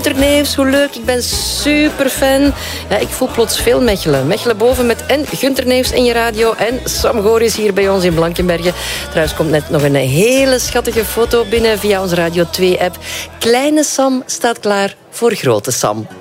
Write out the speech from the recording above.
Gunter Neefs, hoe leuk. Ik ben super fan. Ja, ik voel plots veel Mechelen. Mechelen boven met en Gunter Neefs in je radio en Sam Goris hier bij ons in Blankenberge. Trouwens komt net nog een hele schattige foto binnen via onze Radio 2-app. Kleine Sam staat klaar voor grote Sam.